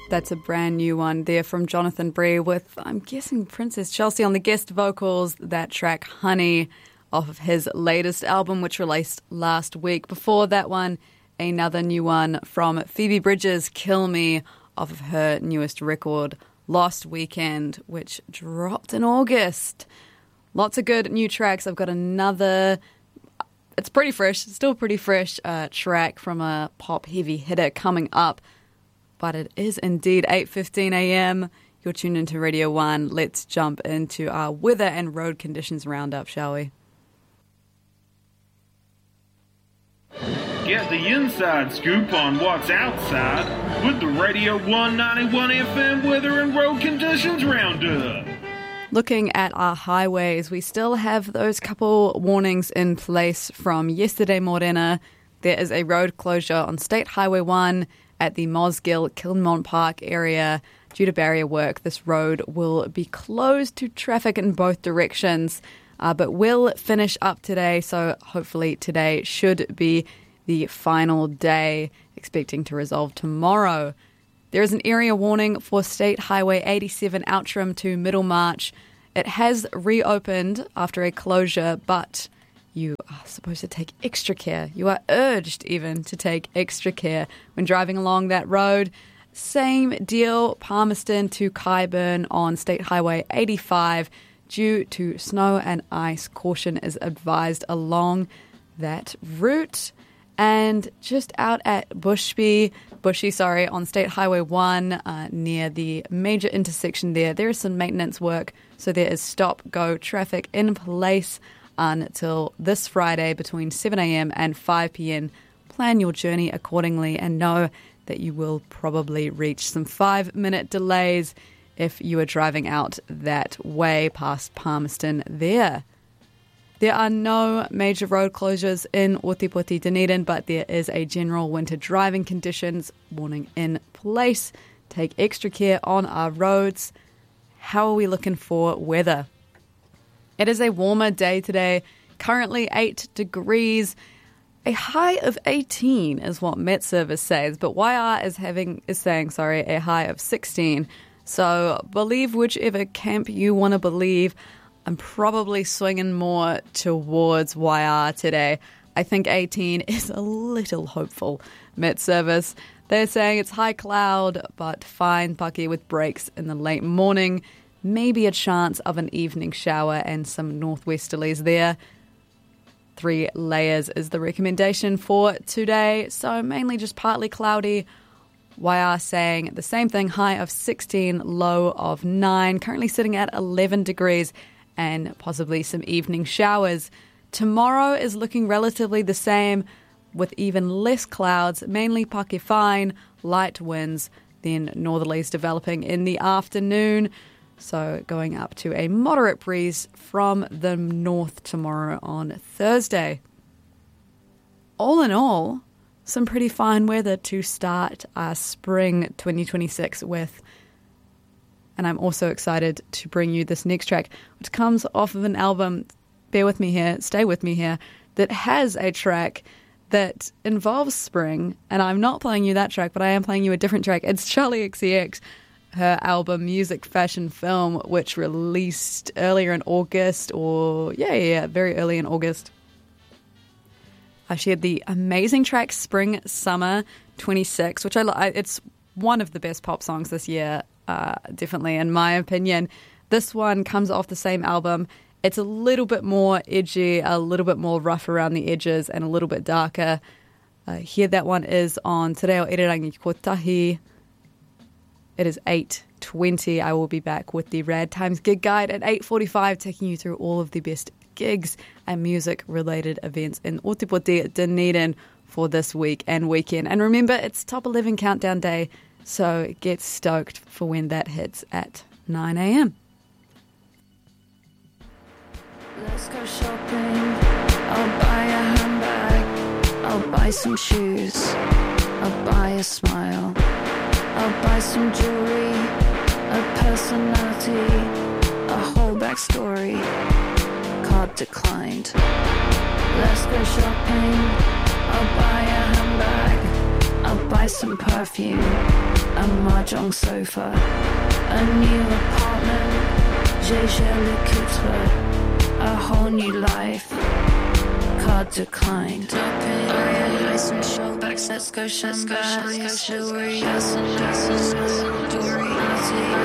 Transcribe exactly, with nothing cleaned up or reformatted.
That's a brand new one there from Jonathan Bree with, I'm guessing, Princess Chelsea on the guest vocals. That track, Honey, off of his latest album, which released last week. Before that one, another new one from Phoebe Bridgers, Kill Me, off of her newest record, Lost Weekend, which dropped in August. Lots of good new tracks. I've got another, it's pretty fresh, still pretty fresh uh, track from a pop heavy hitter coming up. But it is indeed eight fifteen a.m. You're tuned into Radio one. Let's jump into our weather and road conditions roundup, shall we? Get the inside scoop on what's outside with the Radio one ninety-one F M weather and road conditions roundup. Looking at our highways, we still have those couple warnings in place from yesterday, Morena. There is a road closure on State Highway one at the Mosgiel Kilmont Park area due to barrier work. This road will be closed to traffic in both directions, uh, but will finish up today. So hopefully today should be the final day, expecting to resolve tomorrow. There is an area warning for State Highway eighty-seven Outram to Middlemarch. It has reopened after a closure, but you are supposed to take extra care. You are urged even to take extra care when driving along that road. Same deal, Palmerston to Kyburn on State Highway eighty-five. Due to snow and ice, caution is advised along that route. And just out at Bushby, Bushy, sorry, on State Highway one, uh, near the major intersection there, there is some maintenance work. So there is stop-go traffic in place until this Friday between seven a.m. and five p.m. Plan your journey accordingly and know that you will probably reach some five-minute delays if you are driving out that way past Palmerston there. There are no major road closures in Ōtepoti, Dunedin, but there is a general winter driving conditions warning in place. Take extra care on our roads. How are we looking for weather? It is a warmer day today, currently eight degrees. A high of eighteen is what Met Service says, but Y R is having is saying, sorry, a high of sixteen. So believe whichever camp you want to believe. I'm probably swinging more towards Y R today. I think eighteen is a little hopeful. Met Service, they're saying it's high cloud, but fine pucky with breaks in the late morning. Maybe a chance of an evening shower and some northwesterlies there. Three layers is the recommendation for today. So mainly just partly cloudy. Y R saying the same thing, high of sixteen, low of nine. Currently sitting at eleven degrees and possibly some evening showers. Tomorrow is looking relatively the same with even less clouds, mainly pucky fine, light winds, then northerlies developing in the afternoon. So going up to a moderate breeze from the north tomorrow on Thursday. All in all, some pretty fine weather to start our spring twenty twenty-six with. And I'm also excited to bring you this next track, which comes off of an album, bear with me here, stay with me here, that has a track that involves spring. And I'm not playing you that track, but I am playing you a different track. It's Charli X C X. Her album Music, Fashion, Film, which released earlier in August, or yeah, yeah, yeah very early in August. I shared the amazing track Spring Summer twenty-six, which I like. It's one of the best pop songs this year, uh, definitely in my opinion. This one comes off the same album. It's a little bit more edgy, a little bit more rough around the edges, and a little bit darker. Uh, here, that one is on Te Reo Irirangi Kotahi. It is eight twenty. I will be back with the Rad Times Gig Guide at eight forty-five, taking you through all of the best gigs and music-related events in Ōtepoti, Dunedin for this week and weekend. And remember, it's Top eleven Countdown Day, so get stoked for when that hits at nine a.m. Let's go shopping. I'll buy a handbag. I'll buy some shoes. I'll buy a smile. I'll buy some jewelry, a personality, a whole backstory. Card declined. Let's go shopping. I'll buy a handbag. I'll buy some perfume. a mahjong sofa, a new apartment, Gégé le Coutre, a whole new life, card declined. Some showbacks, let's go, let's go, let's go, let's go,